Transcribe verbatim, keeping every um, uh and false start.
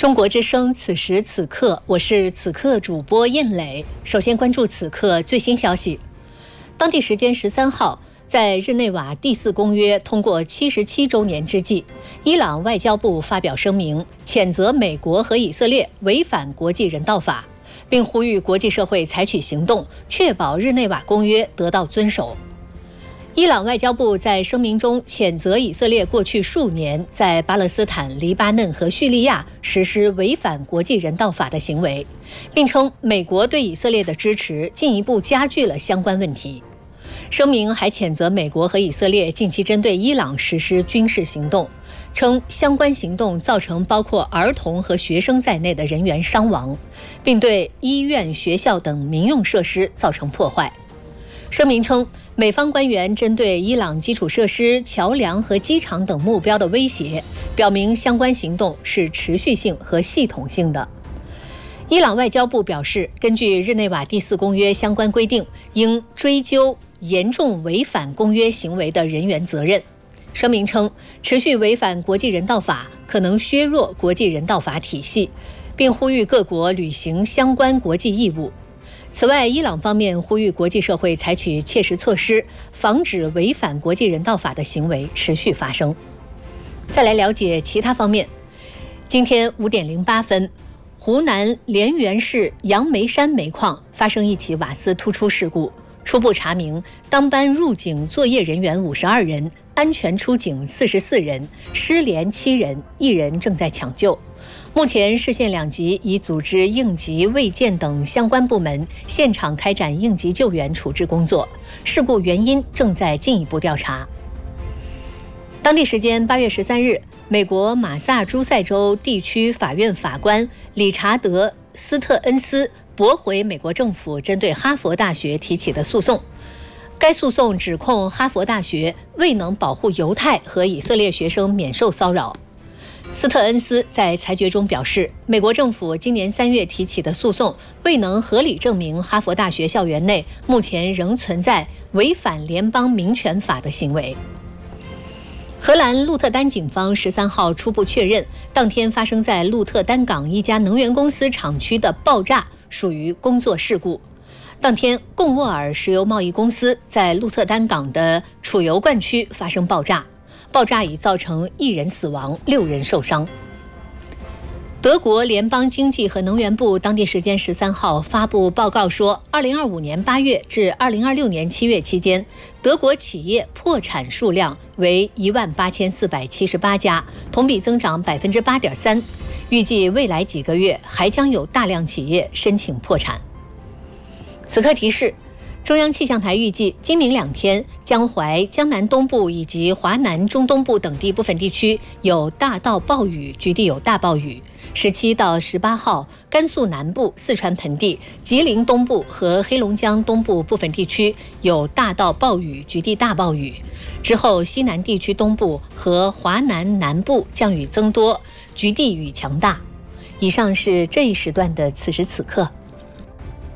中国之声，此时此刻，我是此刻主播燕磊。首先关注此刻最新消息。当地时间十三号，在日内瓦第四公约通过七十七周年之际，伊朗外交部发表声明，谴责美国和以色列违反国际人道法，并呼吁国际社会采取行动，确保日内瓦公约得到遵守。伊朗外交部在声明中谴责以色列过去数年在巴勒斯坦、黎巴嫩和叙利亚实施违反国际人道法的行为，并称美国对以色列的支持进一步加剧了相关问题。声明还谴责美国和以色列近期针对伊朗实施军事行动，称相关行动造成包括儿童和学生在内的人员伤亡，并对医院、学校等民用设施造成破坏。声明称，美方官员针对伊朗基础设施、桥梁和机场等目标的威胁，表明相关行动是持续性和系统性的。伊朗外交部表示，根据日内瓦第四公约相关规定，应追究严重违反公约行为的人员责任。声明称，持续违反国际人道法可能削弱国际人道法体系，并呼吁各国履行相关国际义务。此外，伊朗方面呼吁国际社会采取切实措施，防止违反国际人道法的行为持续发生。再来了解其他方面。今天五点零八分，湖南涟源市杨梅山煤矿发生一起瓦斯突出事故，初步查明，当班入井作业人员五十二人，安全出井四十四人，失联七人，一人正在抢救。目前市县两级已组织应急、卫健等相关部门现场开展应急救援处置工作，事故原因正在进一步调查。当地时间八月十三日，美国马萨诸塞州地区法院法官理查德·斯特恩斯驳回美国政府针对哈佛大学提起的诉讼。该诉讼指控哈佛大学未能保护犹太和以色列学生免受骚扰。斯特恩斯在裁决中表示，美国政府今年三月提起的诉讼未能合理证明哈佛大学校园内目前仍存在违反联邦民权法的行为。荷兰鹿特丹警方十三号初步确认，当天发生在鹿特丹港一家能源公司厂区的爆炸属于工作事故。当天，贡沃尔石油贸易公司在鹿特丹港的储油罐区发生爆炸，爆炸已造成一人死亡，六人受伤。德国联邦经济和能源部当地时间十三号发布报告说，二零二五年八月至二零二六年七月期间，德国企业破产数量为一万八千四百七十八家，同比增长百分之八点三。预计未来几个月还将有大量企业申请破产。此刻提示，中央气象台预计今明两天，江淮、江南东部以及华南中东部等地部分地区有大到暴雨，局地有大暴雨。十七到十八号，甘肃南部、四川盆地、吉林东部和黑龙江东部部分地区有大到暴雨，局地大暴雨。之后，西南地区东部和华南南部降雨增多，局地雨强大。以上是这一时段的此时此刻。